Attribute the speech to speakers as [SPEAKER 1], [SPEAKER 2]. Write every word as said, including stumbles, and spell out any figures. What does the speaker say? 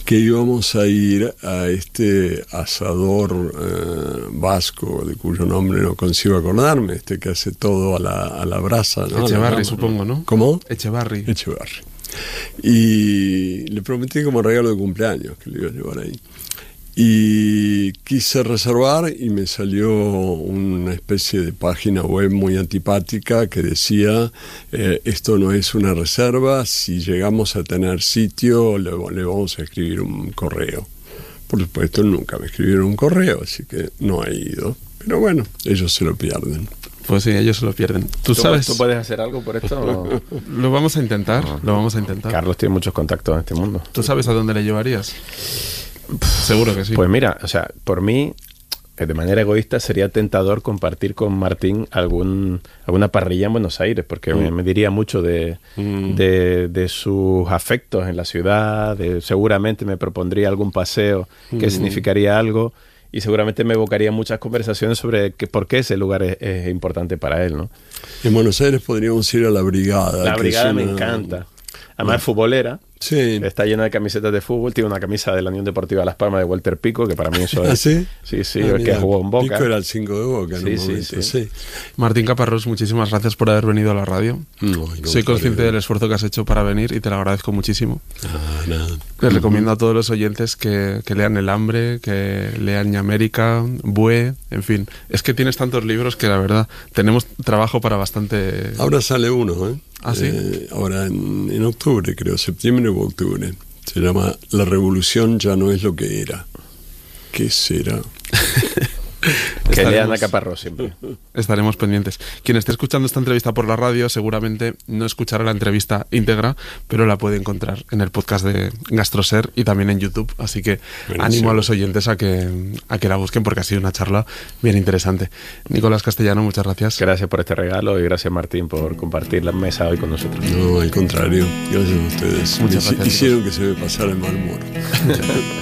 [SPEAKER 1] que íbamos a ir a este asador eh, vasco, de cuyo nombre no consigo acordarme, este que hace todo a la, a la brasa, ¿no?
[SPEAKER 2] Echevarri, supongo, ¿no?
[SPEAKER 1] ¿Cómo?
[SPEAKER 2] Echevarri.
[SPEAKER 1] Echevarri. Y le prometí como regalo de cumpleaños que le iba a llevar ahí. Y quise reservar y me salió una especie de página web muy antipática que decía, eh, esto no es una reserva, si llegamos a tener sitio le, le vamos a escribir un correo. Por supuesto nunca me escribieron un correo, así que no he ido. Pero bueno, ellos se lo pierden.
[SPEAKER 2] Pues sí, ellos se lo pierden. ¿Tú,
[SPEAKER 3] ¿Tú
[SPEAKER 2] sabes?
[SPEAKER 3] ¿Tú puedes hacer algo por esto? ¿O?
[SPEAKER 2] Lo vamos a intentar, no. lo vamos a intentar.
[SPEAKER 3] Carlos tiene muchos contactos en este mundo.
[SPEAKER 2] ¿Tú sabes a dónde le llevarías? Seguro que sí.
[SPEAKER 3] Pues mira, o sea, por mí, de manera egoísta, sería tentador compartir con Martín algún alguna parrilla en Buenos Aires, porque mm. me, me diría mucho de, mm. de, de sus afectos en la ciudad, de, seguramente me propondría algún paseo que mm. significaría algo, y seguramente me evocaría muchas conversaciones sobre que, por qué ese lugar es, es importante para él, ¿no?
[SPEAKER 1] En Buenos Aires podríamos ir a la Brigada.
[SPEAKER 3] La Brigada
[SPEAKER 1] una...
[SPEAKER 3] me encanta. Además es futbolera.
[SPEAKER 1] Sí.
[SPEAKER 3] Está llena de camisetas de fútbol. Tiene una camisa de la Unión Deportiva Las Palmas de Walter Pico, que para mí eso es...
[SPEAKER 1] ¿Ah, sí?
[SPEAKER 3] Sí, sí,
[SPEAKER 1] ah,
[SPEAKER 3] es que jugó en Boca.
[SPEAKER 1] Pico era el cinco de Boca en
[SPEAKER 3] sí,
[SPEAKER 1] un
[SPEAKER 3] sí,
[SPEAKER 1] momento,
[SPEAKER 3] sí.
[SPEAKER 1] sí.
[SPEAKER 2] Martín Caparrós, muchísimas gracias por haber venido a la radio.
[SPEAKER 1] No,
[SPEAKER 2] Soy consciente del esfuerzo que has hecho para venir y te lo agradezco muchísimo.
[SPEAKER 1] Ah, nada.
[SPEAKER 2] Les recomiendo a todos los oyentes que, que lean El Hambre, que lean Ñamérica, Bue, en fin. Es que tienes tantos libros que la verdad tenemos trabajo para bastante...
[SPEAKER 1] Ahora sale uno, ¿eh?
[SPEAKER 2] ¿Ah, sí?
[SPEAKER 1] Eh, ahora en, en octubre, creo, septiembre o octubre. Se llama La revolución ya no es lo que era. ¿Qué será?
[SPEAKER 3] Que lean a Caparrós siempre.
[SPEAKER 2] Estaremos pendientes. Quien esté escuchando esta entrevista por la radio seguramente no escuchará la entrevista íntegra, pero la puede encontrar en el podcast de Gastroser y también en YouTube. Así que Buenísimo. Animo a los oyentes a que, a que la busquen porque ha sido una charla bien interesante. Nicolás Castellano, muchas gracias.
[SPEAKER 3] Gracias por este regalo y gracias, Martín, por compartir la mesa hoy con nosotros.
[SPEAKER 1] No, al contrario. Gracias a ustedes.
[SPEAKER 2] Muchas gracias.
[SPEAKER 1] Hicieron que se me pasara el mal humor.